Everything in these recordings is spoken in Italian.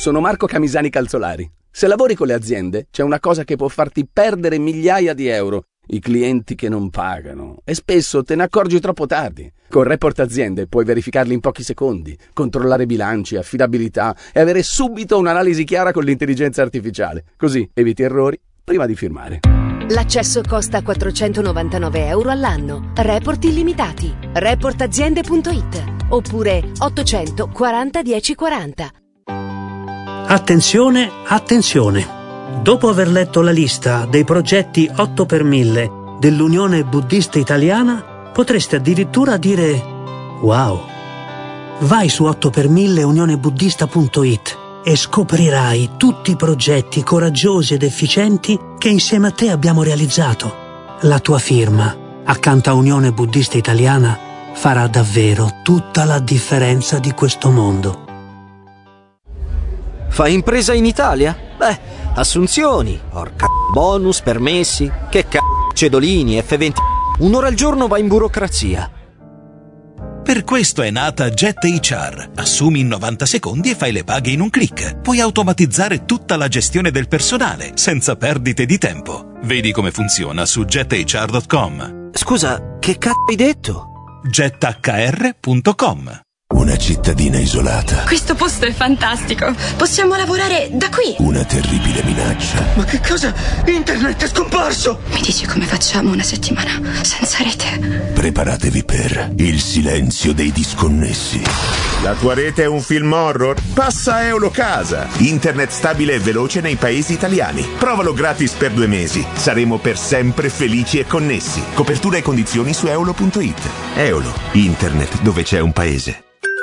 sono Marco Camisani Calzolari. Se lavori con le aziende, c'è una cosa che può farti perdere migliaia di euro: i clienti che non pagano. E spesso te ne accorgi troppo tardi. Con Report Aziende puoi verificarli in pochi secondi, controllare bilanci, affidabilità e avere subito un'analisi chiara con l'intelligenza artificiale. Così eviti errori prima di firmare. L'accesso costa 499 euro all'anno. Report illimitati. Reportaziende.it oppure 840 1040. Attenzione, attenzione! Dopo aver letto la lista dei progetti 8 per 1000 dell'Unione Buddista Italiana, potreste addirittura dire wow! Vai su 8per1000 unionebuddista.it e scoprirai tutti i progetti coraggiosi ed efficienti che insieme a te abbiamo realizzato. La tua firma, accanto a Unione Buddista Italiana, farà davvero tutta la differenza di questo mondo. Fai impresa in Italia? Beh, assunzioni, porca bonus, permessi, che cedolini, F20. Un'ora al giorno va in burocrazia. Per questo è nata Jet HR. Assumi in 90 secondi e fai le paghe in un click. Puoi automatizzare tutta la gestione del personale, senza perdite di tempo. Vedi come funziona su jethr.com. Scusa, che hai detto? jethr.com. Una cittadina isolata. Questo posto è fantastico. Possiamo lavorare da qui. Una terribile minaccia. Ma che cosa? Internet è scomparso! Mi dici come facciamo una settimana senza rete? Preparatevi per il silenzio dei disconnessi. La tua rete è un film horror? Passa a Eulocasa. Internet stabile e veloce nei paesi italiani. Provalo gratis per 2 mesi. Saremo per sempre felici e connessi. Copertura e condizioni su eulo.it. Eolo, internet dove c'è un paese.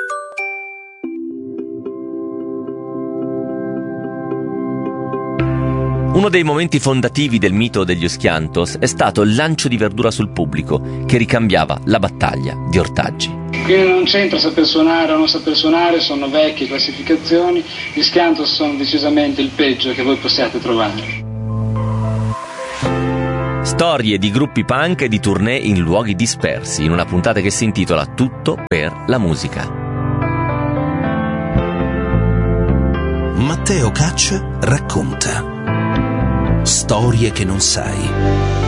Uno dei momenti fondativi del mito degli Oschiantos è stato il lancio di verdura sul pubblico che ricambiava la battaglia di ortaggi. Quindi non c'entra saper suonare o non saper suonare, sono vecchie classificazioni, gli Schiantos sono decisamente il peggio che voi possiate trovare. Storie di gruppi punk e di tournée in luoghi dispersi, in una puntata che si intitola Tutto per la musica. Matteo Caccia racconta storie che non sai.